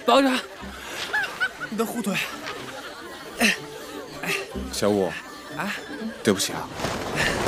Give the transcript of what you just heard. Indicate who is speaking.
Speaker 1: 绑着你的护腿。
Speaker 2: 小五，
Speaker 1: 啊，
Speaker 2: 对不起啊。